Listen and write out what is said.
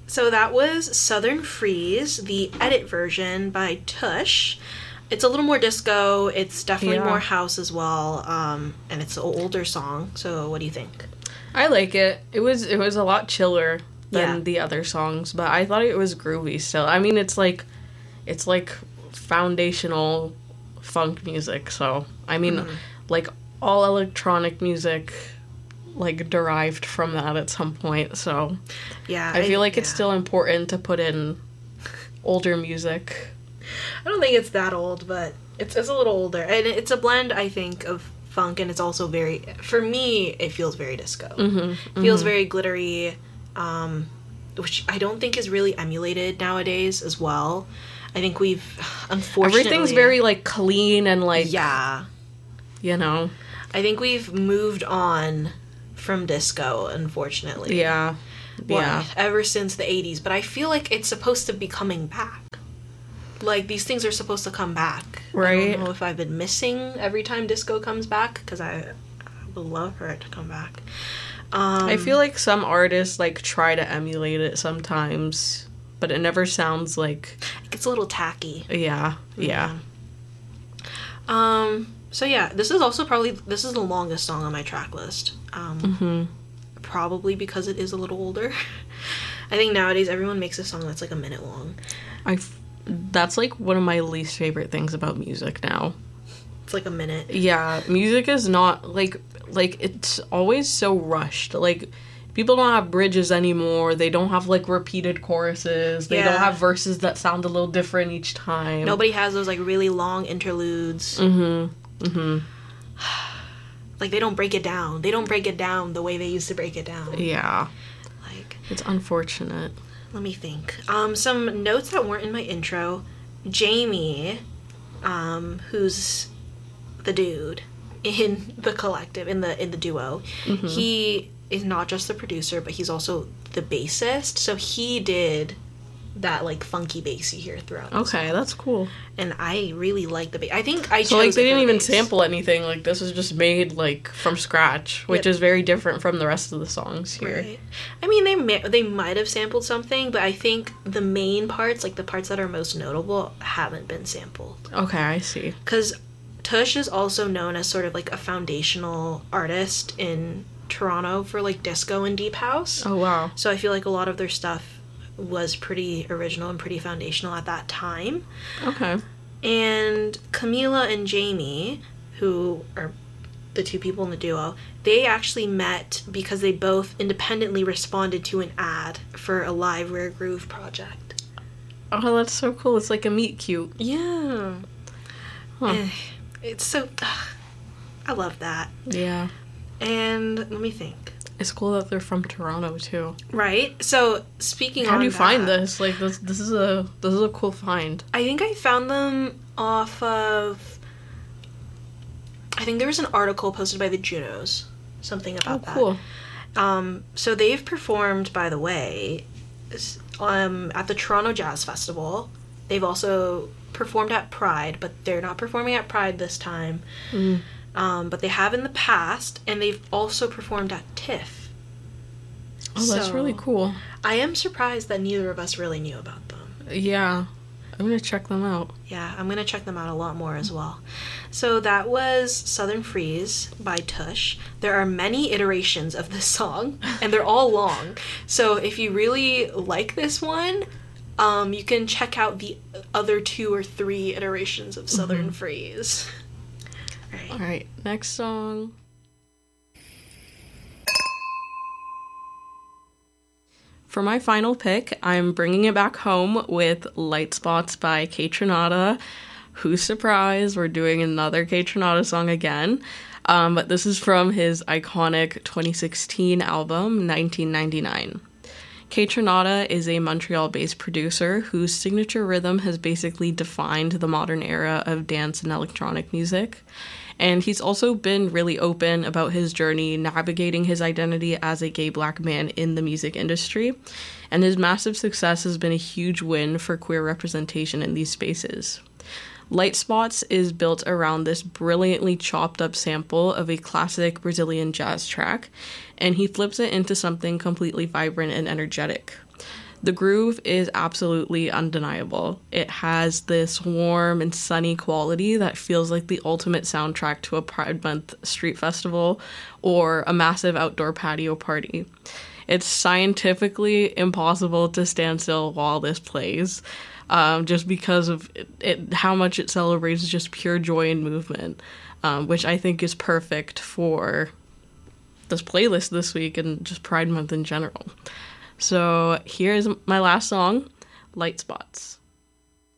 So that was Southern Freeze, the edit version by Tush. It's a little more disco. It's definitely more house as well. And it's an older song. So what do you think? I like it. It was a lot chiller than the other songs, but I thought it was groovy still. I mean, it's like foundational funk music. So, I mean, like all electronic music like derived from that at some point. So, yeah, I feel like it's still important to put in older music. I don't think it's that old, but it's a little older. And it's a blend, I think, of funk, and it's also very, for me, it feels very disco. It feels very glittery, which I don't think is really emulated nowadays as well. I think we've, unfortunately... Everything's very, like, clean and, like... Yeah. You know? I think we've moved on from disco, unfortunately. Yeah. Well, ever since the 80s. But I feel like it's supposed to be coming back. Like, these things are supposed to come back. Right. I don't know if I've been missing every time disco comes back, because I would love for it to come back. I feel like some artists, like, try to emulate it sometimes, but it never sounds like... It gets a little tacky. Yeah. So yeah, this is the longest song on my track list. Probably because it is a little older. I think nowadays everyone makes a song that's like a minute long. That's like one of my least favorite things about music now. It's like a minute. Yeah, music is not like it's always so rushed. Like, people don't have bridges anymore. They don't have like repeated choruses. They don't have verses that sound a little different each time. Nobody has those like really long interludes. Like, they don't break it down. They don't break it down the way they used to break it down. Yeah. Like, it's unfortunate. Let me think. Some notes that weren't in my intro. Jamie, who's the dude in the collective, in the duo, he is not just the producer, but he's also the bassist. So he did that like funky bass you hear throughout. Okay, that's cool. And I really like the bass. I think I chose so like they didn't even bass. sample anything. Like, this was just made like from scratch, which is very different from the rest of the songs here. Right. I mean, they might have sampled something, but I think the main parts, like the parts that are most notable, haven't been sampled. Okay, I see. Because Tush is also known as sort of like a foundational artist in Toronto for like disco and deep house. Oh wow. So I feel like a lot of their stuff was pretty original and pretty foundational at that time. Okay. And Camila and Jamie, who are the two people in the duo, they actually met because they both independently responded to an ad for a live Rare Groove project. Oh, that's so cool. It's like a meet cute. Yeah. Huh. It's so... I love that. Yeah. And let me think. It's cool that they're from Toronto too. Right? So, speaking How on do you that, find this? Like, this is a cool find. I think I found them off of... I think there was an article posted by the Junos. Something about that. Oh, cool. So they've performed, by the way, at the Toronto Jazz Festival. They've also performed at Pride, but they're not performing at Pride this time. But they have in the past, and they've also performed at TIFF. Oh, that's really cool. I am surprised that neither of us really knew about them. Yeah. I'm going to check them out. Yeah, I'm going to check them out a lot more as well. So that was Southern Freeze by Tush. There are many iterations of this song, and they're all long. So if you really like this one, you can check out the other 2 or 3 iterations of Southern Freeze. All right, next song. For my final pick, I'm bringing it back home with Light Spots by Kaytranada. Who's surprised? We're doing another Kaytranada song again. But this is from his iconic 2016 album, 1999. Kaytranada is a Montreal-based producer whose signature rhythm has basically defined the modern era of dance and electronic music. And he's also been really open about his journey navigating his identity as a gay black man in the music industry. And his massive success has been a huge win for queer representation in these spaces. Light Spots is built around this brilliantly chopped up sample of a classic Brazilian jazz track, and he flips it into something completely vibrant and energetic. The groove is absolutely undeniable. It has this warm and sunny quality that feels like the ultimate soundtrack to a Pride Month street festival or a massive outdoor patio party. It's scientifically impossible to stand still while this plays, just because of how much it celebrates just pure joy and movement, which I think is perfect for this playlist this week and just Pride Month in general. So here's my last song, Light Spots.